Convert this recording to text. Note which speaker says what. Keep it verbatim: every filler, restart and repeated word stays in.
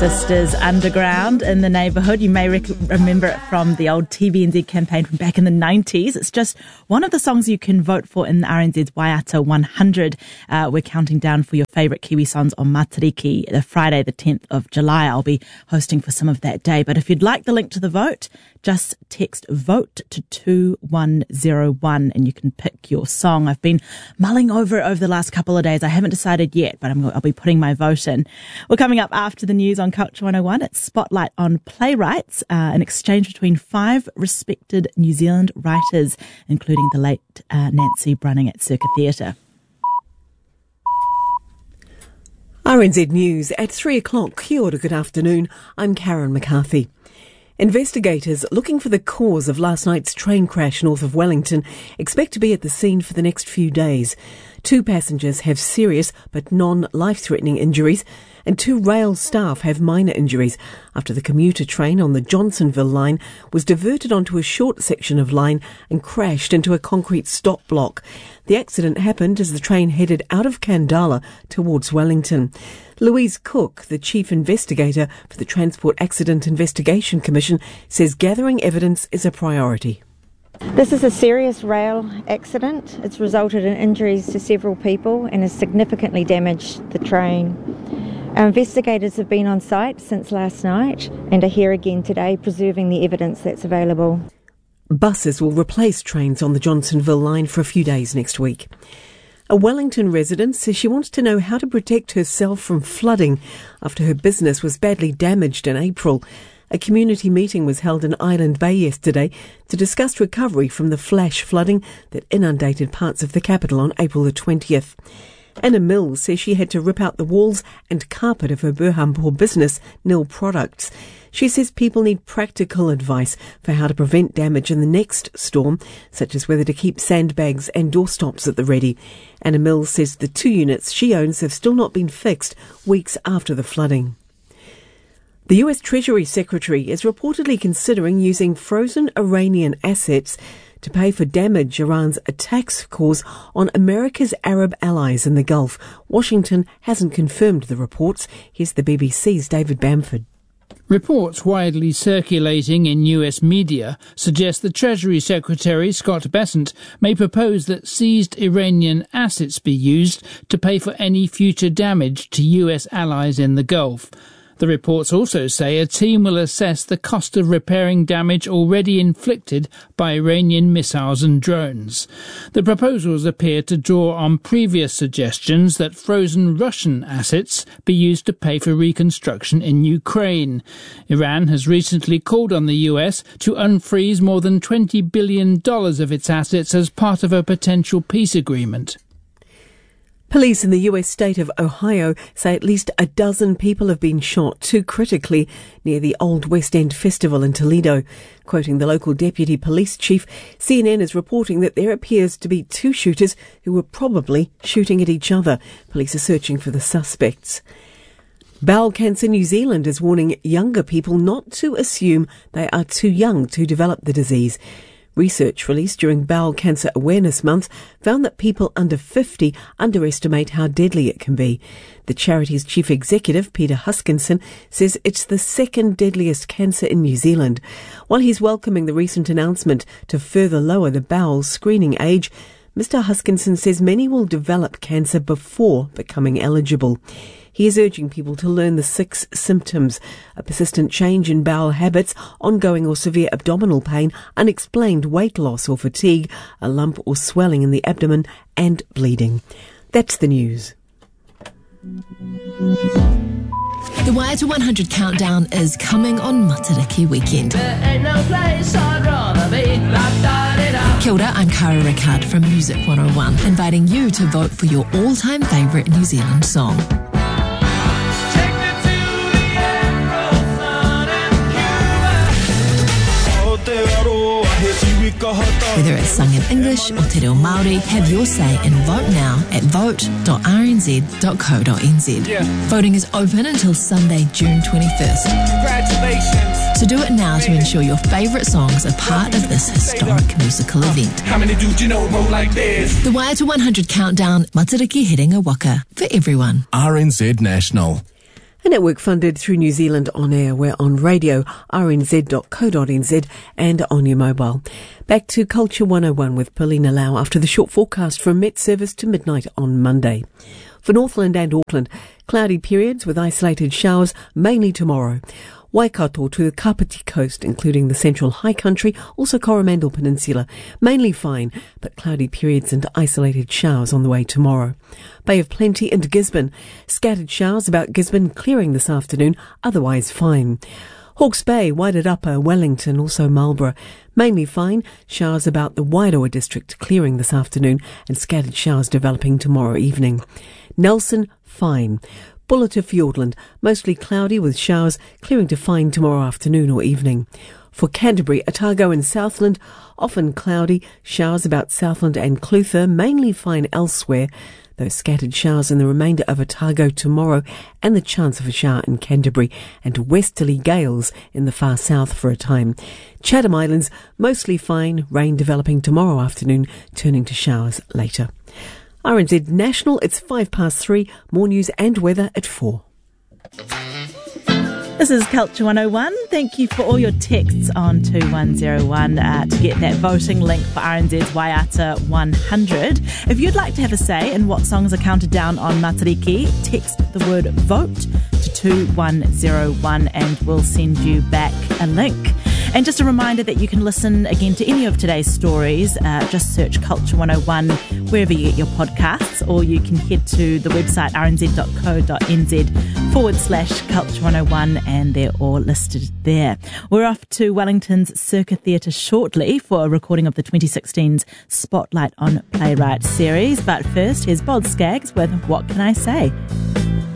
Speaker 1: Sisters Underground in the neighbourhood. You may rec- remember it from the old T V N Z campaign from back in the nineties. It's just one of the songs you can vote for in the R N Z's Waiata one hundred. Uh, we're counting down for your favourite Kiwi songs on Matariki, the Friday the tenth of July. I'll be hosting for some of that day. But if you'd like the link to the vote, just text VOTE to two one zero one and you can pick your song. I've been mulling over it over the last couple of days. I haven't decided yet, but I'm, I'll be putting my vote in. Well, coming up after the news on Culture one oh one, it's Spotlight on Playwrights, uh, an exchange between five respected New Zealand writers, including the late uh, Nancy Brunning at Circa Theatre.
Speaker 2: R N Z News at three o'clock. Kia ora, good afternoon. I'm Karen McCarthy. Investigators looking for the cause of last night's train crash north of Wellington expect to be at the scene for the next few days. Two passengers have serious but non-life-threatening injuries, and two rail staff have minor injuries after the commuter train on the Johnsonville line was diverted onto a short section of line and crashed into a concrete stop block. The accident happened as the train headed out of Kandala towards Wellington. Louise Cook, the chief investigator for the Transport Accident Investigation Commission, says gathering evidence is a priority.
Speaker 3: This is a serious rail accident. It's resulted in injuries to several people and has significantly damaged the train. Our investigators have been on site since last night and are here again today preserving the evidence that's available.
Speaker 2: Buses will replace trains on the Johnsonville line for a few days next week. A Wellington resident says she wants to know how to protect herself from flooding after her business was badly damaged in April. A community meeting was held in Island Bay yesterday to discuss recovery from the flash flooding that inundated parts of the capital on April the twentieth. Anna Mills says she had to rip out the walls and carpet of her Burhampore business, Nil Products. She says people need practical advice for how to prevent damage in the next storm, such as whether to keep sandbags and doorstops at the ready. Anna Mills says the two units she owns have still not been fixed weeks after the flooding. The U S Treasury Secretary is reportedly considering using frozen Iranian assets to pay for damage Iran's attacks cause on America's Arab allies in the Gulf. Washington hasn't confirmed the reports. Here's the B B C's David Bamford.
Speaker 4: Reports widely circulating in U S media suggest the Treasury Secretary, Scott Bessent, may propose that seized Iranian assets be used to pay for any future damage to U S allies in the Gulf. The reports also say a team will assess the cost of repairing damage already inflicted by Iranian missiles and drones. The proposals appear to draw on previous suggestions that frozen Russian assets be used to pay for reconstruction in Ukraine. Iran has recently called on the U S to unfreeze more than twenty billion dollars of its assets as part of a potential peace agreement.
Speaker 2: Police in the U S state of Ohio say at least a dozen people have been shot, two critically, near the Old West End Festival in Toledo. Quoting the local deputy police chief, C N N is reporting that there appears to be two shooters who were probably shooting at each other. Police are searching for the suspects. Bowel Cancer New Zealand is warning younger people not to assume they are too young to develop the disease. Research released during Bowel Cancer Awareness Month found that people under fifty underestimate how deadly it can be. The charity's chief executive, Peter Huskinson, says it's the second deadliest cancer in New Zealand. While he's welcoming the recent announcement to further lower the bowel screening age, Mister Huskinson says many will develop cancer before becoming eligible. He is urging people to learn the six symptoms: a persistent change in bowel habits, ongoing or severe abdominal pain, unexplained weight loss or fatigue, a lump or swelling in the abdomen, and bleeding. That's the news.
Speaker 5: The Waiata one hundred countdown is coming on Matariki weekend. Kia ora, I'm Cara Rickard from Music one oh one, inviting you to vote for your all-time favourite New Zealand song. Whether it's sung in English or te reo Māori, have your say and vote now at vote dot r n z dot co dot n z. Yeah. Voting is open until Sunday, June twenty-first. Congratulations! So do it now to ensure your favourite songs are part of this historic musical event. How many dudes you know roll like this? The Waiata one hundred countdown, Matariki Herenga Waka, for everyone.
Speaker 6: R N Z National.
Speaker 2: A network funded through New Zealand On Air. We're on radio, r n z dot co dot n z and on your mobile. Back to Culture one oh one with Paulina Lau after the short forecast from Met Service to midnight on Monday. For Northland and Auckland, cloudy periods with isolated showers, mainly tomorrow. Waikato to the Kapiti coast, including the central high country, also Coromandel Peninsula. Mainly fine, but cloudy periods and isolated showers on the way tomorrow. Bay of Plenty and Gisborne. Scattered showers about Gisborne, clearing this afternoon, otherwise fine. Hawke's Bay, Wairarapa, Wellington, also Marlborough. Mainly fine, showers about the Wairoa district, clearing this afternoon, and scattered showers developing tomorrow evening. Nelson, fine. Buller to Fiordland, mostly cloudy with showers, clearing to fine tomorrow afternoon or evening. For Canterbury, Otago and Southland, often cloudy, showers about Southland and Clutha, mainly fine elsewhere. Those scattered showers in the remainder of Otago tomorrow, and the chance of a shower in Canterbury, and westerly gales in the far south for a time. Chatham Islands, mostly fine, rain developing tomorrow afternoon, turning to showers later. R N Z National, it's five past three. More news and weather at four.
Speaker 1: This is Culture one oh one. Thank you for all your texts on two one oh one uh, to get that voting link for R N Z's Waiata one hundred. If you'd like to have a say in what songs are counted down on Matariki, text the word VOTE to two one oh one and we'll send you back a link. And just a reminder that you can listen again to any of today's stories. Uh, just search Culture one oh one wherever you get your podcasts, or you can head to the website r n z dot co dot n z forward slash Culture one oh one, and they're all listed there. We're off to Wellington's Circa Theatre shortly for a recording of the twenty sixteen's Spotlight on Playwright series. But first, here's Bod Skaggs with What Can I Say?